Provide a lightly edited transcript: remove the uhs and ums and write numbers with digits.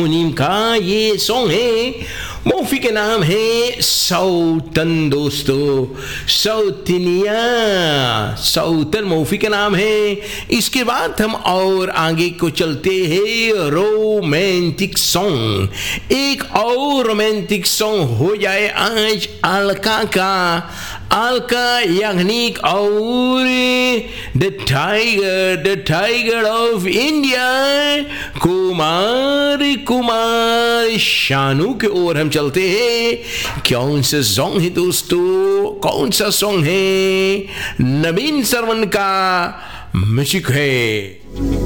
नीम का ये सॉन्ग है, मूवी के नाम है सौतन दोस्तों, सौतनिया, सौतन मूवी का नाम है। इसके बाद हम और आगे को चलते हैं रोमांटिक सॉन्ग। एक और रोमांटिक सॉन्ग हो जाए आज अलका का, अलका याग्निक और the tiger of India Kumar Sanu के ओर हम चलते हैं। कौन सा सॉन्ग है दोस्तों, कौन सा सॉन्ग है? नवीन सरवन का म्यूजिक है।